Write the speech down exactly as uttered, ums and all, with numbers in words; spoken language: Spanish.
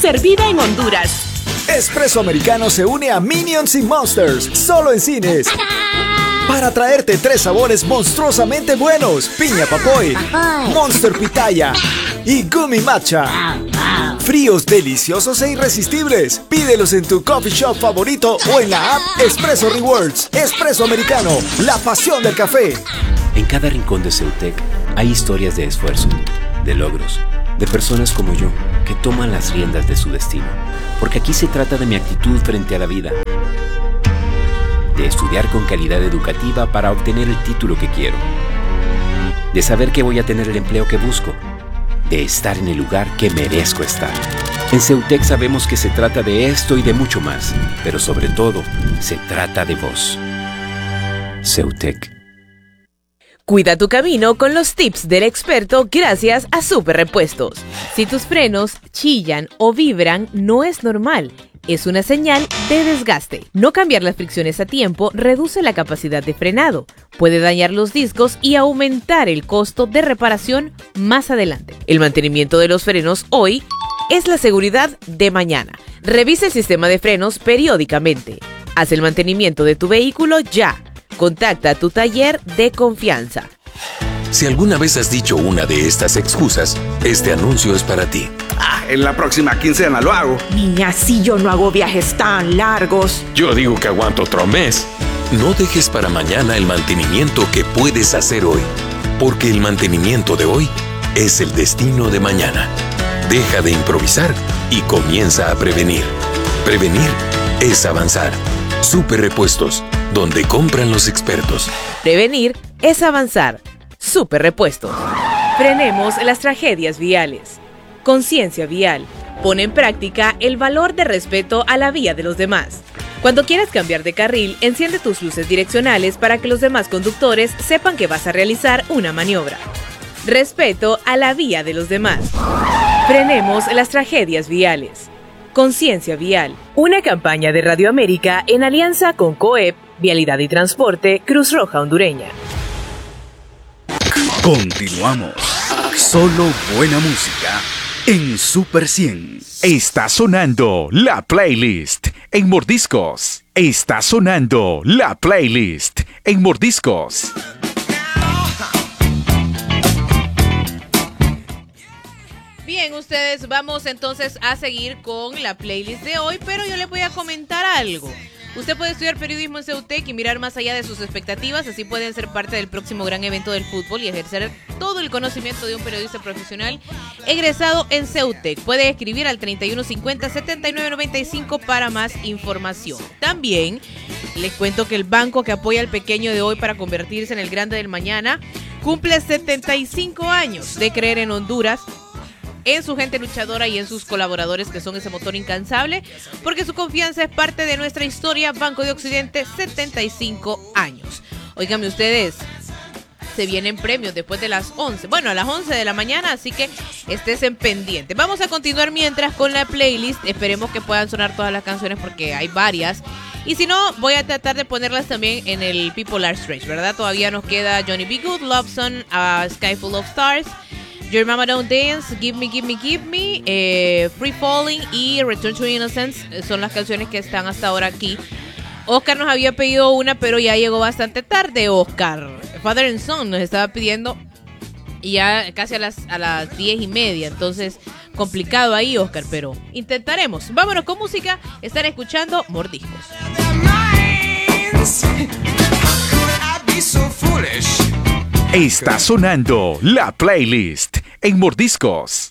servida en Honduras. Espresso Americano se une a Minions y Monsters, solo en cines. Para traerte tres sabores monstruosamente buenos: piña papoy, Monster pitaya y gummy matcha. Fríos, deliciosos e irresistibles. Pídelos en tu coffee shop favorito o en la app Espresso Rewards. Espresso Americano, la pasión del café. En cada rincón de Ceutec hay historias de esfuerzo, de logros, de personas como yo que toman las riendas de su destino. Porque aquí se trata de mi actitud frente a la vida, de estudiar con calidad educativa para obtener el título que quiero, de saber que voy a tener el empleo que busco, de estar en el lugar que merezco estar. En Ceutec sabemos que se trata de esto y de mucho más, pero sobre todo, se trata de vos. Ceutec. Cuida tu camino con los tips del experto gracias a Super Repuestos. Si tus frenos chillan o vibran, no es normal. Es una señal de desgaste. No cambiar las fricciones a tiempo reduce la capacidad de frenado, puede dañar los discos y aumentar el costo de reparación más adelante. El mantenimiento de los frenos hoy es la seguridad de mañana. Revisa el sistema de frenos periódicamente. Haz el mantenimiento de tu vehículo ya. Contacta a tu taller de confianza. Si alguna vez has dicho una de estas excusas, este anuncio es para ti. Ah, en la próxima quincena lo hago. Niña, si yo no hago viajes tan largos. Yo digo que aguanto otro mes. No dejes para mañana el mantenimiento que puedes hacer hoy, porque el mantenimiento de hoy es el destino de mañana. Deja de improvisar y comienza a prevenir. Prevenir es avanzar. Super Repuestos, donde compran los expertos. Prevenir es avanzar. Super Repuestos. Frenemos las tragedias viales. Conciencia vial. Pone en práctica el valor de respeto a la vía de los demás. Cuando quieras cambiar de carril, enciende tus luces direccionales para que los demás conductores sepan que vas a realizar una maniobra. Respeto a la vía de los demás. Frenemos las tragedias viales. Conciencia vial. Una campaña de Radio América en alianza con COEP, Vialidad y Transporte, Cruz Roja Hondureña. Continuamos. Solo buena música en Super cien. Está sonando la playlist en Mordiscos. Está sonando la playlist en Mordiscos. Bien, ustedes, vamos entonces a seguir con la playlist de hoy, pero yo les voy a comentar algo. Usted puede estudiar periodismo en Ceutec y mirar más allá de sus expectativas, así pueden ser parte del próximo gran evento del fútbol y ejercer todo el conocimiento de un periodista profesional egresado en Ceutec. Puede escribir al treinta y uno cincuenta, setenta y nueve noventa y cinco para más información. También les cuento que el banco que apoya al pequeño de hoy para convertirse en el grande del mañana cumple setenta y cinco años de creer en Honduras, en su gente luchadora y en sus colaboradores que son ese motor incansable, porque su confianza es parte de nuestra historia. Banco de Occidente, setenta y cinco años. Óigame ustedes, se vienen premios después de las once, bueno, a las once de la mañana, así que estés en pendiente. Vamos a continuar mientras con la playlist. Esperemos que puedan sonar todas las canciones porque hay varias. Y si no, voy a tratar de ponerlas también en el People Are Strange, ¿verdad? Todavía nos queda Johnny B. Good, Love Song, uh, Sky Full of Stars, Your Mama Don't Dance, Give Me, Give Me, Give Me, eh, Free Falling y Return to Innocence son las canciones que están hasta ahora aquí. Oscar nos había pedido una, pero ya llegó bastante tarde, Oscar. Father and Son nos estaba pidiendo y ya casi a las, a las diez y media, entonces complicado ahí, Oscar, pero intentaremos. Vámonos con música, están escuchando Mordiscos. Está sonando la playlist en Mordiscos.